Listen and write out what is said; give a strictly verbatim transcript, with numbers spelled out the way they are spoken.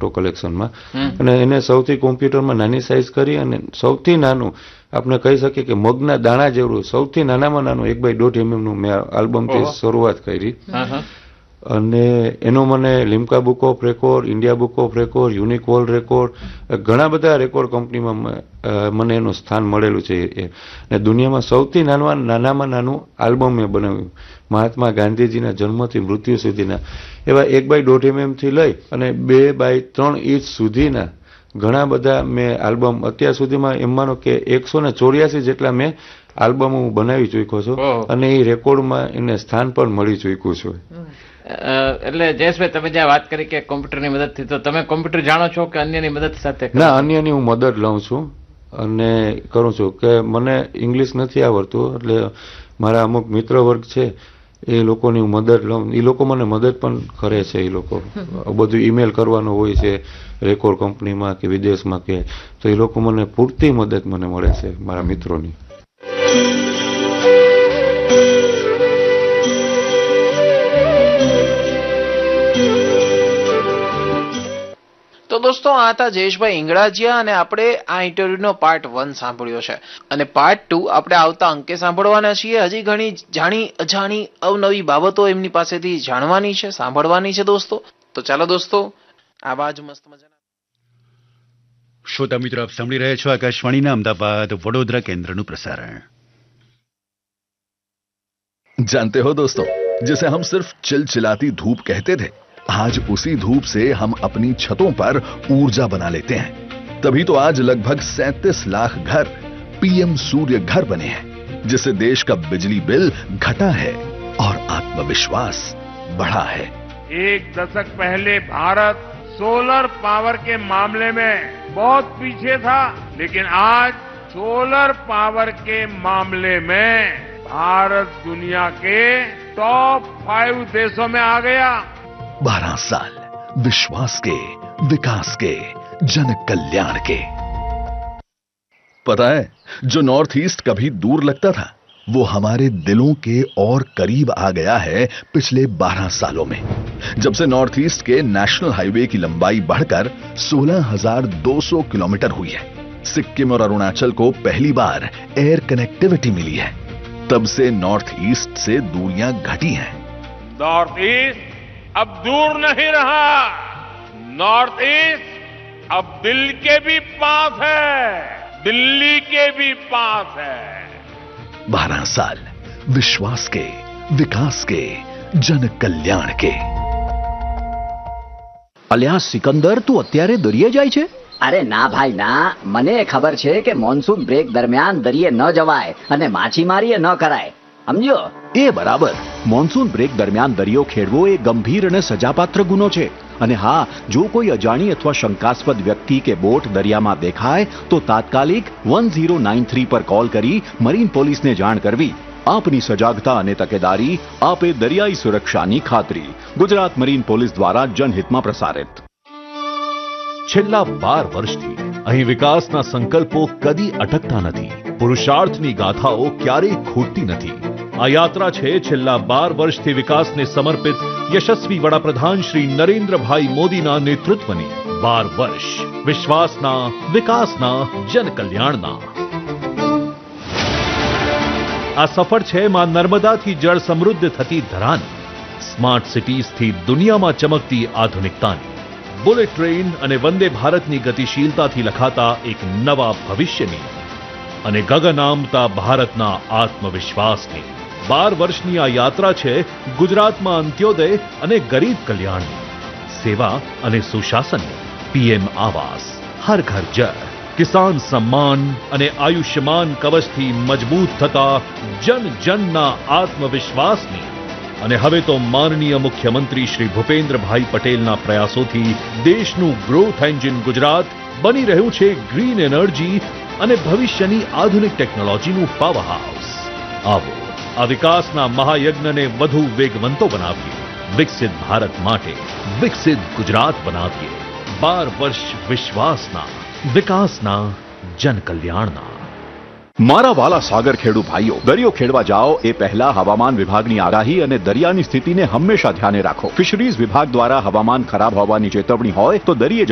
Photo કલેક્શનમાં, અને એને સૌથી કોમ્પ્યુટરમાં નાની સાઇઝ કરી અને સૌથી નાનું આપણે કહી શકીએ કે મગના દાણા જેવડું સૌથી નાનામાં નાનું એક બાય દોઢ એમએમનું મેં આલ્બમથી શરૂઆત કરી. અને એનો મને Limca book of record, India book of record, unique world record, ઘણા બધા રેકોર્ડ કંપનીમાં મને એનું સ્થાન મળેલું છે. અને દુનિયામાં સૌથી નાના નાનામાં નાનું આલ્બમ મેં બનાવ્યું મહાત્મા ગાંધીજીના જન્મથી મૃત્યુ સુધીના, એવા એક બાય દોઢ એમએમથી લઈ અને બે બાય ત્રણ ઇંચ સુધીના ઘણા બધા મેં આલ્બમ અત્યાર સુધીમાં એમ માનો કે એકસો ને ચોર્યાસી જેટલા મેં આલ્બમ હું બનાવી ચૂક્યો છું, અને એ રેકોર્ડમાં એને સ્થાન પણ મળી ચૂક્યું છું. એટલે જયેશભાઈ, તમે જ્યાં વાત કરી કે કોમ્પ્યુટરની મદદથી, તો તમે કોમ્પ્યુટર જાણો છો કે અન્યની મદદ સાથે? ના, અન્યની હું મદદ લઉં છું અને કરું છું કે મને ઇંગ્લિશ નથી આવડતું, એટલે મારા અમુક મિત્ર વર્ગ છે એ લોકોની હું મદદ લઉં. એ લોકો મને મદદ પણ કરે છે. એ લોકો બધું ઈમેલ કરવાનું હોય છે રેકોર્ડ કંપનીમાં કે વિદેશમાં કે, તો એ લોકો મને પૂરતી મદદ મને મળે છે મારા મિત્રોની. તો દોસ્તો, આ હતા જયેશભાઈ ઈંગળાજીયા, અને આપણે આ ઇન્ટરવ્યુનો પાર્ટ વન સાંભળ્યો છે, અને પાર્ટ ટુ આપણે આવતા અંકે સાંભળવાના છીએ. હજી ઘણી જાણી અજાણી અવનવી બાબતો એમની પાસેથી જાણવાની છે, સાંભળવાની છે દોસ્તો. તો ચાલો દોસ્તો, આવા જ મસ્ત મજાના શ્રોતા મિત્રો, આપ સાંભળી રહ્યા છો આકાશવાણીના અમદાવાદ વડોદરા કેન્દ્રનું પ્રસારણ. जानते हो दोस्तों, जिसे हम सिर्फ चिलचिलाती धूप कहते थे, आज उसी धूप से हम अपनी छतों पर ऊर्जा बना लेते हैं. तभी तो आज लगभग सैंतीस लाख घर पीएम सूर्य घर बने हैं, जिससे देश का बिजली बिल घटा है और आत्मविश्वास बढ़ा है. एक दशक पहले भारत सोलर पावर के मामले में बहुत पीछे था, लेकिन आज सोलर पावर के मामले में भारत दुनिया के टॉप फाइव देशों में आ गया. बारह साल विश्वास के, विकास के, जन कल्याण के. पता है, जो नॉर्थ ईस्ट कभी दूर लगता था, वो हमारे दिलों के और करीब आ गया है पिछले बारह सालों में. जब से नॉर्थ ईस्ट के नेशनल हाईवे की लंबाई बढ़कर सोलह हजार दो सौ किलोमीटर हुई है, सिक्किम और अरुणाचल को पहली बार एयर कनेक्टिविटी मिली है, तब से नॉर्थ ईस्ट से दूरियां घटी हैं. नॉर्थ ईस्ट अब दूर नहीं रहा. नॉर्थ ईस्ट अब दिल के भी पास है, दिल्ली के भी पास है. बारह साल विश्वास के, विकास के, जन कल्याण के. અલ્યા સિકંદર, તું અત્યારે દરિયે જાય છે? અરે ના ભાઈ ના, મને ખબર છે કે મોન્સૂન બ્રેક દરમિયાન દરિયે ન જવાય અને માછીમારી ન કરાય, સમજ્યો? એ બરાબર. મોન્સૂન બ્રેક દરમિયાન દરિયો ખેડવો એ ગંભીર અને સજાપાત્ર ગુનો છે. અને હા, જો કોઈ અજાણી અથવા શંકાસ્પદ વ્યક્તિ કે બોટ દરિયામાં દેખાય તો તાત્કાલિક વન ઝીરો નાઇન થ્રી પર કોલ કરી મરીન પોલીસને જાણ કરવી. આપની સજાગતા અને તકેદારી આપે દરિયાઈ સુરક્ષાની ખાતરી. ગુજરાત મરીન પોલીસ દ્વારા જનહિતમાં પ્રસારિત. છેલ્લા બાર વર્ષથી અહીં વિકાસના સંકલ્પો કદી અટકતા નથી, પુરુષાર્થની ગાથાઓ ક્યારેય ખૂટતી નથી. આ યાત્રા છે છેલ્લા બાર વર્ષથી વિકાસને સમર્પિત યશસ્વી વડાપ્રધાન શ્રી નરેન્દ્રભાઈ મોદીના નેતૃત્વની. બાર વર્ષ વિશ્વાસના, વિકાસના, જનકલ્યાણના. આ સફર છે માં નર્મદાથી જળ સમૃદ્ધ થતી ધરાની, સ્માર્ટ સિટીઝથી દુનિયામાં ચમકતી આધુનિકતાની, બુલેટ ટ્રેન અને વંદે ભારતની ગતિશીલતાથી લખાતા એક નવા ભવિષ્યની, અને ગગન આમતા ભારતના આત્મવિશ્વાસની. બાર વર્ષની આ યાત્રા છે ગુજરાતમાં અંત્યોદય અને ગરીબ કલ્યાણની, સેવા અને સુશાસનની. પીએમ આવાસ, હર ઘર જળ, કિસાન સમ્માન અને આયુષ્યમાન કવચથી મજબૂત થતા જન જનના આત્મવિશ્વાસની. અને હવે તો માનનીય મુખ્યમંત્રી શ્રી ભૂપેન્દ્રભાઈ પટેલના પ્રયાસોથી દેશનું ગ્રોથ એન્જિન ગુજરાત બની રહ્યું છે ગ્રીન એનર્જી અને ભવિષ્યની આધુનિક ટેકનોલોજીનું પાવર હાઉસ. આવો આ વિકાસના મહાયજ્ઞને વધુ વેગવંતો બનાવીએ. વિકસિત ભારત માટે વિકસિત ગુજરાત બનાવીએ. બાર વર્ષ વિશ્વાસના, વિકાસના, જનકલ્યાણના. મારા વાલા સાગર ખેડૂ ભાઈઓ, દરિયો ખેડવા જાઓ એ પહેલા હવામાન વિભાગની આગાહી અને દરિયાની સ્થિતિને હંમેશા ધ્યાને રાખો. ફિશરીઝ વિભાગ દ્વારા હવામાન ખરાબ હોવાની ચેતવણી હોય તો દરિયે